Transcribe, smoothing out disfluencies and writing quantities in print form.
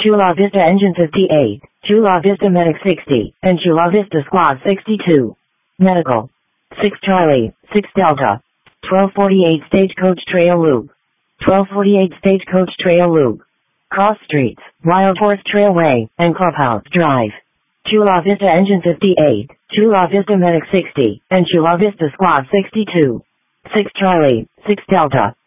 Chula Vista Engine 58, Chula Vista Medic 60, and Chula Vista Squad 62. Medical. 6 Charlie, 6 Delta. 1248 Stagecoach Trail Loop. 1248 Stagecoach Trail Loop. Cross Streets, Wild Horse Trailway, and Clubhouse Drive. Chula Vista Engine 58, Chula Vista Medic 60, and Chula Vista Squad 62. 6 Charlie, 6 Delta.